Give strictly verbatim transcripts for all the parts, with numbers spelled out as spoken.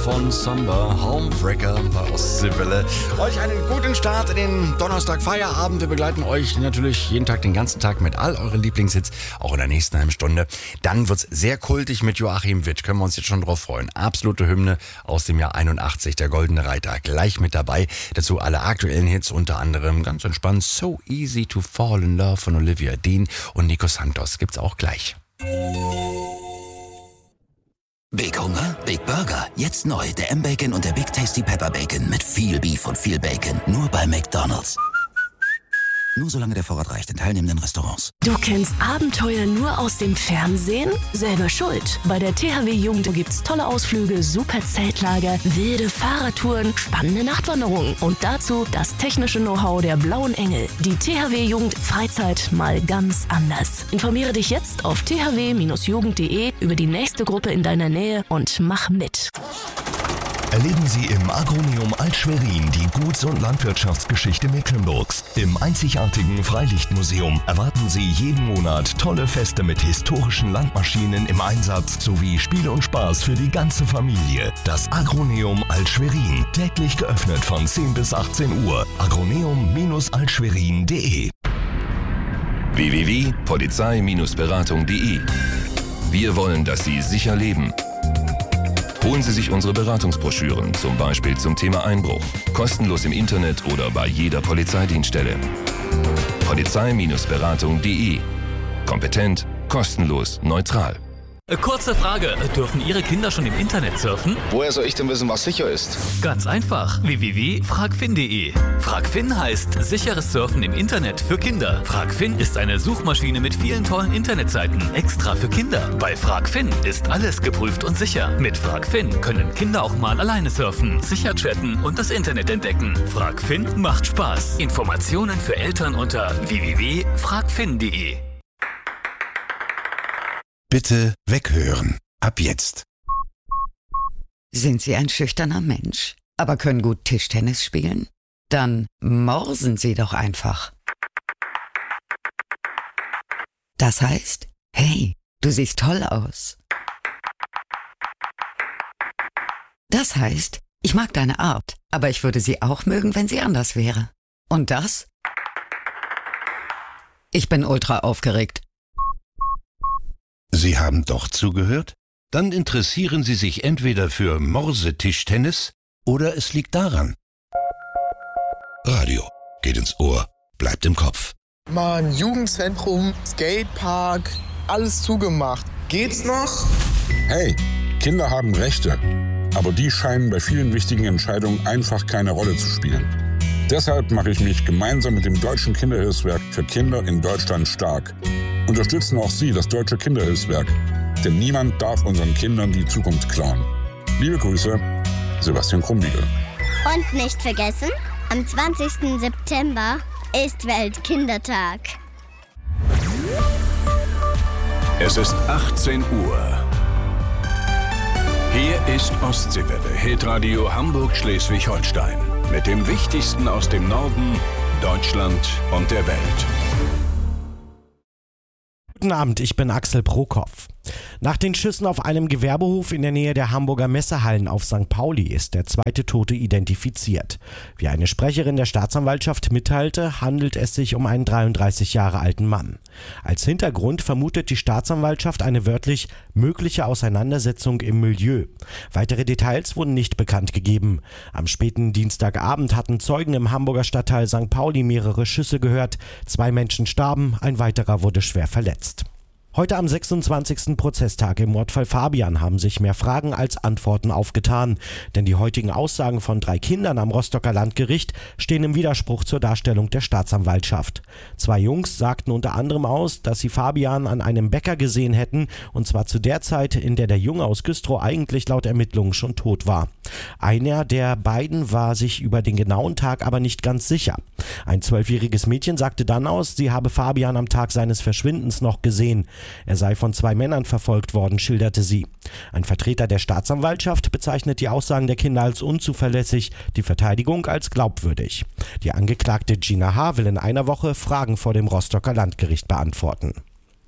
von Samba, Homebreaker bei Ostseewelle. Euch einen guten Start in den Donnerstag Feierabend. Wir begleiten euch natürlich jeden Tag, den ganzen Tag mit all euren Lieblingshits, auch in der nächsten halben Stunde. Dann wird's sehr kultig mit Joachim Witt, können wir uns jetzt schon drauf freuen. Absolute Hymne aus dem Jahr einundachtzig, der Goldene Reiter, gleich mit dabei. Dazu alle aktuellen Hits, unter anderem ganz entspannt So Easy to Fall in Love von Olivia Dean und Nico Santos. Gibt's auch gleich. Big Hunger, Big Burger. Jetzt neu der M-Bacon und der Big Tasty Pepper Bacon mit viel Beef und viel Bacon. Nur bei McDonald's. Nur solange der Vorrat reicht in teilnehmenden Restaurants. Du kennst Abenteuer nur aus dem Fernsehen? Selber schuld. Bei der T H W Jugend gibt's tolle Ausflüge, super Zeltlager, wilde Fahrradtouren, spannende Nachtwanderungen und dazu das technische Know-how der Blauen Engel. Die T H W Jugend Freizeit mal ganz anders. Informiere dich jetzt auf t h w Bindestrich jugend punkt d e über die nächste Gruppe in deiner Nähe und mach mit. Erleben Sie im Agroneum Alt-Schwerin die Guts- und Landwirtschaftsgeschichte Mecklenburgs. Im einzigartigen Freilichtmuseum erwarten Sie jeden Monat tolle Feste mit historischen Landmaschinen im Einsatz sowie Spiele und Spaß für die ganze Familie. Das Agroneum Alt-Schwerin, täglich geöffnet von zehn bis achtzehn Uhr. agroneum Bindestrich altschwerin punkt d e w w w punkt polizei Bindestrich beratung punkt d e. Wir wollen, dass Sie sicher leben. Holen Sie sich unsere Beratungsbroschüren, zum Beispiel zum Thema Einbruch. Kostenlos im Internet oder bei jeder Polizeidienststelle. polizei Bindestrich beratung punkt d e. Kompetent, kostenlos, neutral. Kurze Frage, dürfen Ihre Kinder schon im Internet surfen? Woher soll ich denn wissen, was sicher ist? Ganz einfach, w w w punkt fragfin punkt d e. Fragfin heißt sicheres Surfen im Internet für Kinder. Fragfin ist eine Suchmaschine mit vielen tollen Internetseiten, extra für Kinder. Bei Fragfin ist alles geprüft und sicher. Mit Fragfin können Kinder auch mal alleine surfen, sicher chatten und das Internet entdecken. Fragfin macht Spaß. Informationen für Eltern unter w w w punkt fragfin punkt d e. Bitte weghören. Ab jetzt. Sind Sie ein schüchterner Mensch, aber können gut Tischtennis spielen? Dann morsen Sie doch einfach. Das heißt, hey, du siehst toll aus. Das heißt, ich mag deine Art, aber ich würde sie auch mögen, wenn sie anders wäre. Und das? Ich bin ultra aufgeregt. Sie haben doch zugehört? Dann interessieren Sie sich entweder für Morsetischtennis oder es liegt daran. Radio geht ins Ohr, bleibt im Kopf. Mann, Jugendzentrum, Skatepark, alles zugemacht. Geht's noch? Hey, Kinder haben Rechte, aber die scheinen bei vielen wichtigen Entscheidungen einfach keine Rolle zu spielen. Deshalb mache ich mich gemeinsam mit dem Deutschen Kinderhilfswerk für Kinder in Deutschland stark. Unterstützen auch Sie das Deutsche Kinderhilfswerk, denn niemand darf unseren Kindern die Zukunft klauen. Liebe Grüße, Sebastian Krumbiegel. Und nicht vergessen, am zwanzigsten September ist Weltkindertag. Es ist achtzehn Uhr. Hier ist Ostseewelle, Hitradio Hamburg-Schleswig-Holstein. Mit dem Wichtigsten aus dem Norden, Deutschland und der Welt. Guten Abend, ich bin Axel Prokopf. Nach den Schüssen auf einem Gewerbehof in der Nähe der Hamburger Messehallen auf Sankt Pauli ist der zweite Tote identifiziert. Wie eine Sprecherin der Staatsanwaltschaft mitteilte, handelt es sich um einen dreiunddreißig Jahre alten Mann. Als Hintergrund vermutet die Staatsanwaltschaft eine wörtlich mögliche Auseinandersetzung im Milieu. Weitere Details wurden nicht bekannt gegeben. Am späten Dienstagabend hatten Zeugen im Hamburger Stadtteil Sankt Pauli mehrere Schüsse gehört. Zwei Menschen starben, ein weiterer wurde schwer verletzt. Heute am sechsundzwanzigsten Prozesstag im Mordfall Fabian haben sich mehr Fragen als Antworten aufgetan. Denn die heutigen Aussagen von drei Kindern am Rostocker Landgericht stehen im Widerspruch zur Darstellung der Staatsanwaltschaft. Zwei Jungs sagten unter anderem aus, dass sie Fabian an einem Bäcker gesehen hätten, und zwar zu der Zeit, in der der Junge aus Güstrow eigentlich laut Ermittlungen schon tot war. Einer der beiden war sich über den genauen Tag aber nicht ganz sicher. Ein zwölfjähriges Mädchen sagte dann aus, sie habe Fabian am Tag seines Verschwindens noch gesehen. Er sei von zwei Männern verfolgt worden, schilderte sie. Ein Vertreter der Staatsanwaltschaft bezeichnet die Aussagen der Kinder als unzuverlässig, die Verteidigung als glaubwürdig. Die Angeklagte Gina H. will in einer Woche Fragen vor dem Rostocker Landgericht beantworten.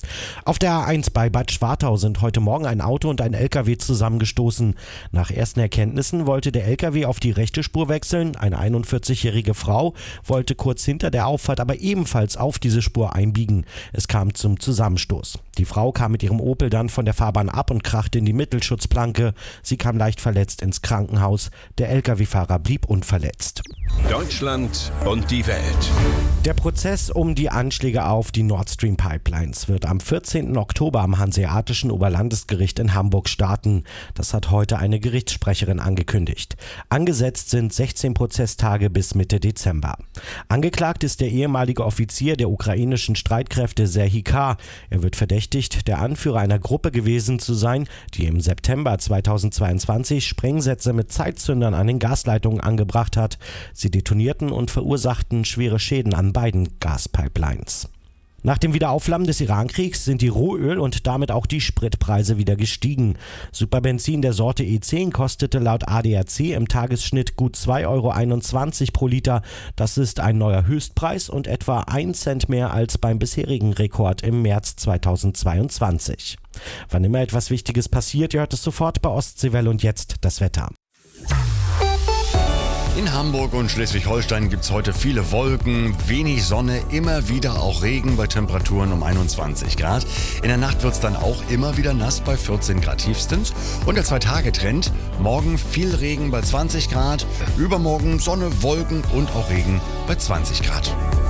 Auf der A eins bei Bad Schwartau sind heute Morgen ein Auto und ein L K W zusammengestoßen. Nach ersten Erkenntnissen wollte der L K W auf die rechte Spur wechseln. Eine einundvierzigjährige Frau wollte kurz hinter der Auffahrt aber ebenfalls auf diese Spur einbiegen. Es kam zum Zusammenstoß. Die Frau kam mit ihrem Opel dann von der Fahrbahn ab und krachte in die Mittelschutzplanke. Sie kam leicht verletzt ins Krankenhaus. Der L K W-Fahrer blieb unverletzt. Deutschland und die Welt. Der Prozess um die Anschläge auf die Nord Stream Pipelines wird am vierzehnten Oktober am Hanseatischen Oberlandesgericht in Hamburg starten. Das hat heute eine Gerichtssprecherin angekündigt. Angesetzt sind sechzehn Prozesstage bis Mitte Dezember. Angeklagt ist der ehemalige Offizier der ukrainischen Streitkräfte Serhii K. Er wird verdächtigt, der Anführer einer Gruppe gewesen zu sein, die im September zweitausendzweiundzwanzig Sprengsätze mit Zeitzündern an den Gasleitungen angebracht hat. Sie detonierten und verursachten schwere Schäden an beiden Gaspipelines. Nach dem Wiederauflammen des Irankriegs sind die Rohöl- und damit auch die Spritpreise wieder gestiegen. Superbenzin der Sorte E zehn kostete laut A D A C im Tagesschnitt gut zwei Euro einundzwanzig pro Liter. Das ist ein neuer Höchstpreis und etwa ein Cent mehr als beim bisherigen Rekord im März zweitausendzweiundzwanzig. Wann immer etwas Wichtiges passiert, ihr hört es sofort bei Ostseewelle und jetzt das Wetter. In Hamburg und Schleswig-Holstein gibt es heute viele Wolken, wenig Sonne, immer wieder auch Regen bei Temperaturen um einundzwanzig Grad. In der Nacht wird es dann auch immer wieder nass bei vierzehn Grad tiefstens. Und der Zwei-Tage-Trend, morgen viel Regen bei zwanzig Grad, übermorgen Sonne, Wolken und auch Regen bei zwanzig Grad.